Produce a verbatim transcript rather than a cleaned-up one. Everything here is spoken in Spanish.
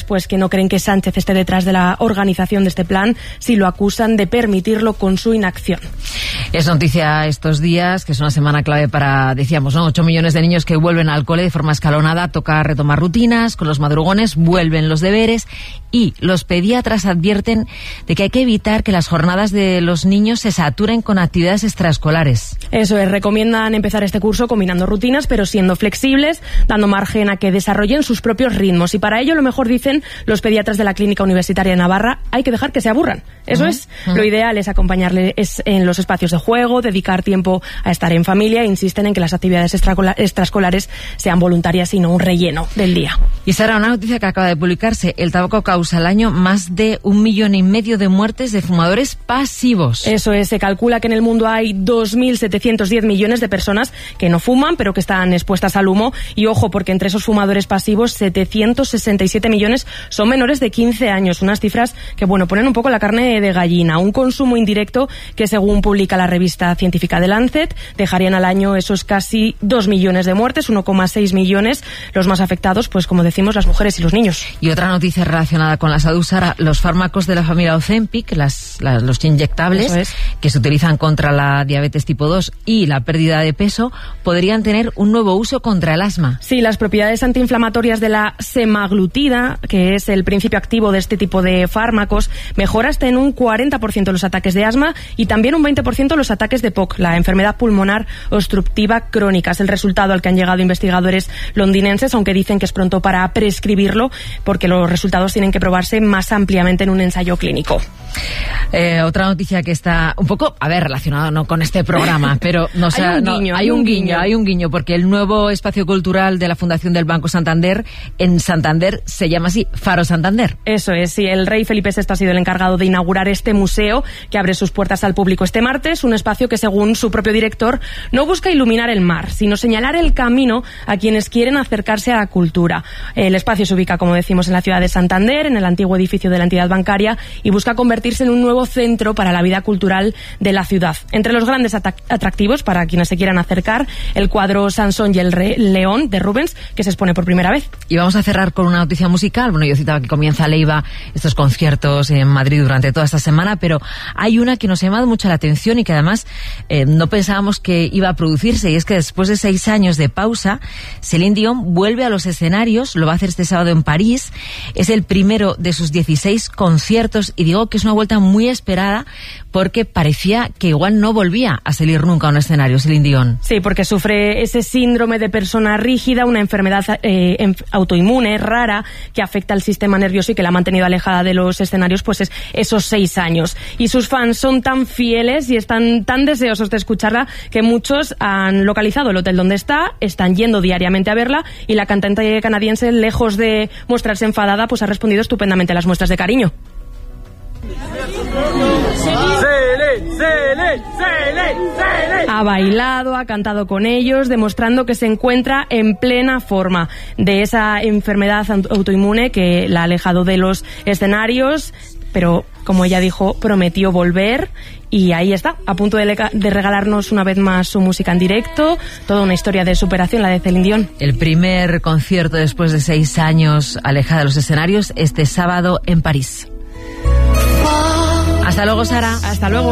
pues que no creen que Sánchez esté detrás de la organización de este plan, si lo acusan de permitirlo con su inacción. Es noticia estos días, que es una semana clave para, decíamos, ¿no? ocho millones de niños que vuelven al cole de forma escalonada. Toca retomar rutinas, con los madrugones vuelven los deberes y los pediatras advierten de que hay que evitar que las jornadas de los niños se saturen con actividades extraescolares. Eso es, recomiendan empezar este curso combinando rutinas, pero siendo flexibles, dando margen a que desarrollen sus propios ritmos. Y para ello, lo mejor, dicen los pediatras de la Clínica Universitaria de Navarra, hay que dejar que se aburran. Eso uh-huh. es, uh-huh. lo ideal es acompañarles en los espacios de juego, dedicar tiempo a estar en familia e insisten en que las actividades extraescolares sean voluntarias y no un relleno del día. Y Sara, una noticia que acaba de publicarse, el tabaco causa al año más de un millón y medio de muertes de fumadores pasivos. Eso es, se calcula que en el mundo hay dos mil setecientos diez millones de personas que no fuman, pero que están expuestas al humo. Y ojo, porque entre esos fumadores pasivos, setecientos sesenta y siete millones son menores de quince años. Unas cifras que, bueno, ponen un poco la carne de gallina. Un consumo indirecto que, según publica la revista científica The Lancet, dejarían al año esos casi dos millones de muertes, uno coma seis millones. Los más afectados, pues como decimos, las mujeres y los niños. Y otra noticia relacionada con la salud, Sara, los fármacos de la familia Ozempic, las, las, los inyectables, es. que se utilizan contra la diabetes tipo dos y la pérdida de peso, podrían tener un nuevo uso contra el asma. Sí, las propiedades antiinflamatorias de la semaglutida, que es el principio activo de este tipo de fármacos, mejora hasta en un cuarenta por ciento los ataques de asma y también un veinte por ciento los ataques de P O C, la enfermedad pulmonar obstructiva crónica. Es el resultado al que han llegado investigadores londinenses, aunque dicen que es pronto para prescribirlo, porque los resultados tienen que probarse más ampliamente en un ensayo clínico. Eh, otra noticia que está un poco, a ver, relacionada no con este programa, pero no sé, hay un no, guiño, hay un guiño, hay un guiño, porque el nuevo espacio cultural de la Fundación del Banco Santander en Santander se llama así, Faro Santander. Eso es, sí, el rey Felipe sexto ha sido el encargado de inaugurar este museo que abre sus puertas al público este martes, un espacio que, según su propio director, no busca iluminar el mar, sino señalar el camino a quienes quieren acercarse a la cultura. El espacio se ubica, como decimos, en la ciudad de Santander, en el antiguo edificio de la entidad bancaria, y busca convertirse en un nuevo centro para la vida cultural de la ciudad. Entre los grandes atractivos para quienes se quieran acercar, el cuadro Sansón y el Re León de Rubens, que se expone por primera vez. Y vamos a cerrar con una noticia musical. Bueno, yo citaba que comienza Leiva estos conciertos en Madrid durante toda esta semana, pero hay una que nos ha llamado mucho la atención y que además eh, no pensábamos que iba a producirse, y es que después de seis años de pausa, Céline Dion vuelve a los escenarios, lo va a hacer este sábado en París. Es el primero de sus dieciséis conciertos y digo que es una vuelta muy esperada porque parecía que igual no volvía a salir nunca a un escenario, Céline Dion. Sí, porque sufre ese síndrome de persona rígida, una enfermedad eh, autoinmune rara que afecta al sistema nervioso y que la ha mantenido alejada de los escenarios pues es esos seis años. Y sus fans son tan fieles y están tan deseosos de escucharla que muchos han localizado el hotel donde está, están yendo diariamente a verla, y la cantante canadiense, lejos de mostrarse enfadada, pues ha respondido estupendamente a las muestras de cariño. Ha bailado, ha cantado con ellos, demostrando que se encuentra en plena forma de esa enfermedad autoinmune que la ha alejado de los escenarios, pero como ella dijo, prometió volver. Y ahí está, a punto de, le- de regalarnos una vez más su música en directo, toda una historia de superación, la de Céline Dion. El primer concierto después de seis años alejada de los escenarios, este sábado en París. Hasta luego, Sara. Hasta luego.